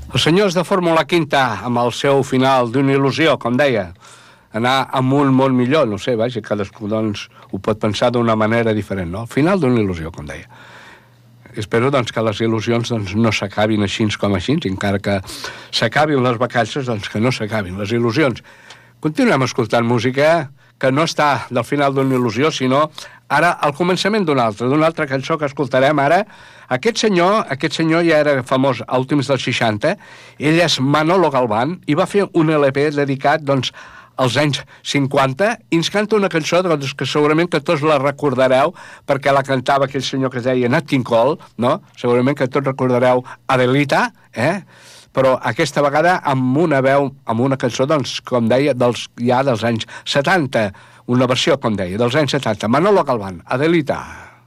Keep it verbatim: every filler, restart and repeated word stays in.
Els senyors de Fórmula Quinta, amb el seu final d'una il·lusió, com deia, anar amb un món millor, no sé, vaja, cadascú doncs, ho pot pensar d'una manera diferent, no? El final d'una il·lusió, com deia. Espero doncs, que les il·lusions doncs, no s'acabin així com així, encara que s'acabin les vacances, doncs que no s'acabin les il·lusions. Continuem escoltant música que no està del final d'una il·lusió, sinó ara al començament d'una altra, d'una altra cançó que escoltarem ara. Aquest senyor, aquest senyor ja era famós a últims dels seixanta, ell és Manolo Galván i va fer un L P dedicat doncs, als anys cinquanta i ens canta una cançó doncs, que segurament que tots la recordareu perquè la cantava aquell senyor que es deia Nat King Cole, no? Segurament que tots recordareu Adelita, eh? Però aquesta vegada amb una veu, amb una cançó, doncs, com deia, dels, ja dels anys setanta, una versió, com deia, dels anys setanta. Manolo Galván, Adelita.